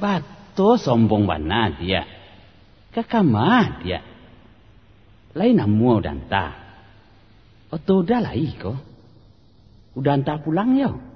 Bato sombong bana dia. Kakamah dia. Lain namu udanta. Oto udah lai ko. Udanta pulang yo.